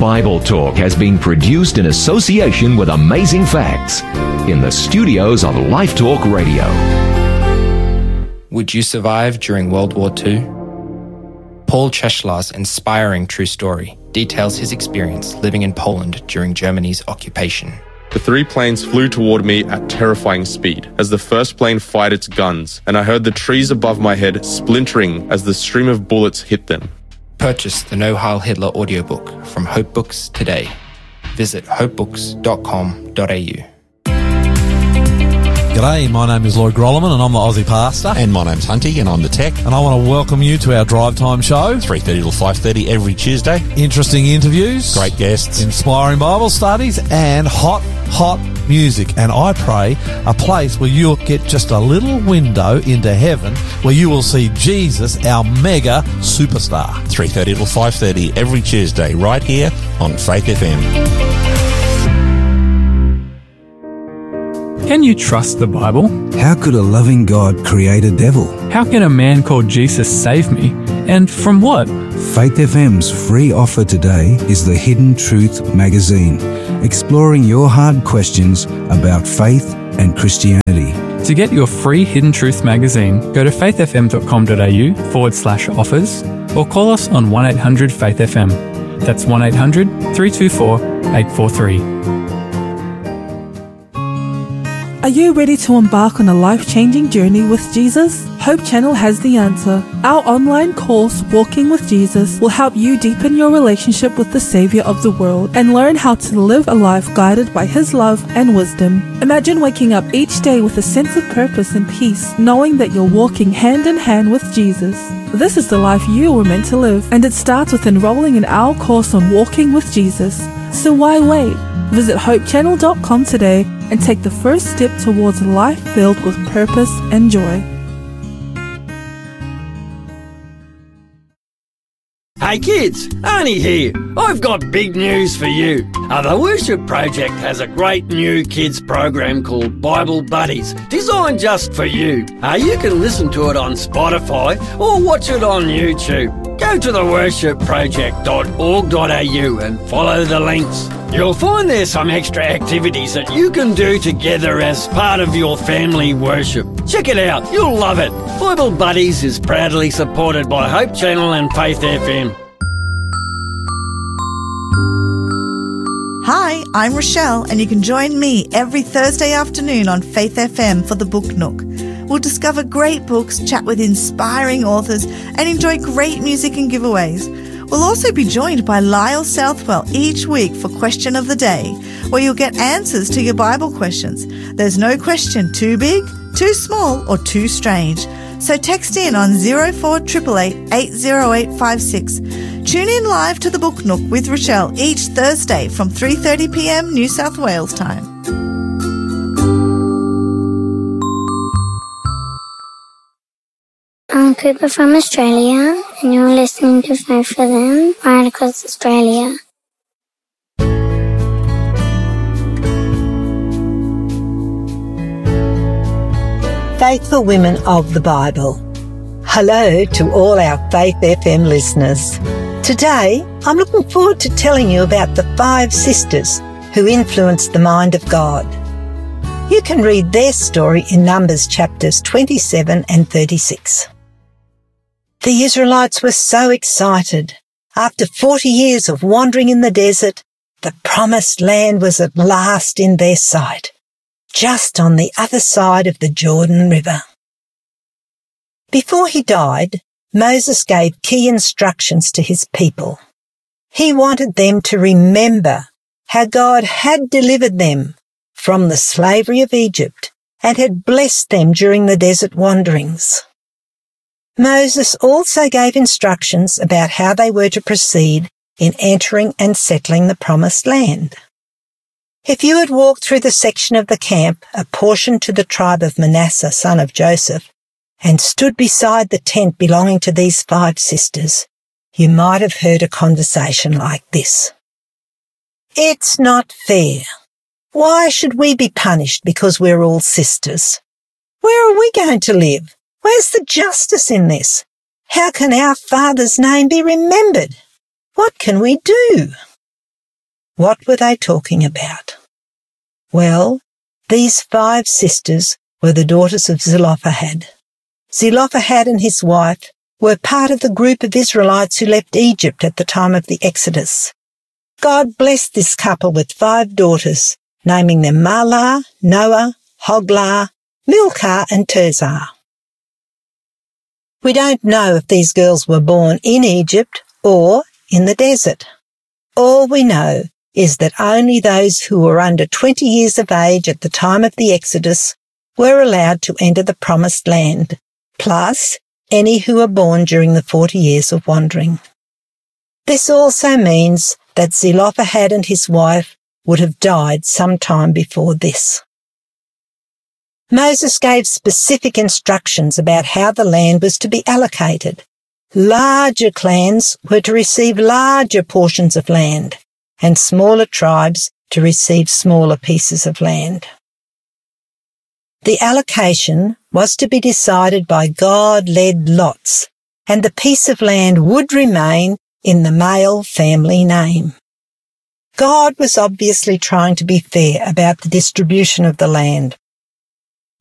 Bible Talk has been produced in association with Amazing Facts in the studios of Life Talk Radio. Would you survive during World War II? Paul Cheshlar's inspiring true story details his experience living in Poland during Germany's occupation. The three planes flew toward me at terrifying speed as the first plane fired its guns, and I heard the trees above my head splintering as the stream of bullets hit them. Purchase the No Heil Hitler audiobook from Hope Books today. Visit hopebooks.com.au. G'day, my name is Lloyd Grolleman and I'm the Aussie Pastor. And my name's Hunty and I'm the Tech. And I want to welcome you to our Drive Time show. 3:30 till 5:30 every Tuesday. Interesting interviews. Great guests. Inspiring Bible studies and hot music. And I pray a place where you'll get just a little window into heaven where you will see Jesus, our mega superstar. 3:30 till 5:30 every Tuesday right here on Faith FM. Can you trust the Bible? How could a loving God create a devil? How can a man called Jesus save me? And from what? Faith FM's free offer today is the Hidden Truth magazine, exploring your hard questions about faith and Christianity. To get your free Hidden Truth magazine, go to faithfm.com.au/offers or call us on 1-800-FAITH-FM. That's 1-800-324-843. Are you ready to embark on a life-changing journey with Jesus? Hope Channel has the answer. Our online course, Walking with Jesus, will help you deepen your relationship with the Savior of the world and learn how to live a life guided by His love and wisdom. Imagine waking up each day with a sense of purpose and peace, knowing that you're walking hand in hand with Jesus. This is the life you were meant to live, and it starts with enrolling in our course on Walking with Jesus. So why wait? Visit hopechannel.com today and take the first step towards a life filled with purpose and joy. Hey kids, Arnie here. I've got big news for you. The Worship Project has a great new kids program called Bible Buddies, designed just for you. You can listen to it on Spotify or watch it on YouTube. Go to theworshipproject.org.au and follow the links. You'll find there's some extra activities that you can do together as part of your family worship. Check it out, you'll love it. Bible Buddies is proudly supported by Hope Channel and Faith FM. Hi, I'm Rochelle, and you can join me every Thursday afternoon on Faith FM for the Book Nook. We'll discover great books, chat with inspiring authors, and enjoy great music and giveaways. We'll also be joined by Lyle Southwell each week for Question of the Day, where you'll get answers to your Bible questions. There's no question too big, too small, or too strange. So text in on 0488 80856. Tune in live to the Book Nook with Rochelle each Thursday from 3:30 p.m. New South Wales time. I'm Cooper from Australia, and you're listening to Faith for Them right across Australia. Faithful Women of the Bible. Hello to all our Faith FM listeners. Today, I'm looking forward to telling you about the 5 sisters who influenced the mind of God. You can read their story in Numbers chapters 27 and 36. The Israelites were so excited. After 40 years of wandering in the desert, the promised land was at last in their sight, just on the other side of the Jordan River. Before he died, Moses gave key instructions to his people. He wanted them to remember how God had delivered them from the slavery of Egypt and had blessed them during the desert wanderings. Moses also gave instructions about how they were to proceed in entering and settling the promised land. If you had walked through the section of the camp apportioned to the tribe of Manasseh, son of Joseph, and stood beside the tent belonging to these 5 sisters, you might have heard a conversation like this. It's not fair. Why should we be punished because we're all sisters? Where are we going to live? Where's the justice in this? How can our Father's name be remembered? What can we do? What were they talking about? Well, these 5 sisters were the daughters of Zelophehad. Zelophehad and his wife were part of the group of Israelites who left Egypt at the time of the Exodus. God blessed this couple with 5 daughters, naming them Mahlah, Noah, Hoglah, Milcah and Tirzah. We don't know if these girls were born in Egypt or in the desert. All we know is that only those who were under 20 years of age at the time of the Exodus were allowed to enter the Promised Land, plus any who were born during the 40 years of wandering. This also means that Zelophehad and his wife would have died sometime before this. Moses gave specific instructions about how the land was to be allocated. Larger clans were to receive larger portions of land, and smaller tribes to receive smaller pieces of land. The allocation was to be decided by God-led lots, and the piece of land would remain in the male family name. God was obviously trying to be fair about the distribution of the land,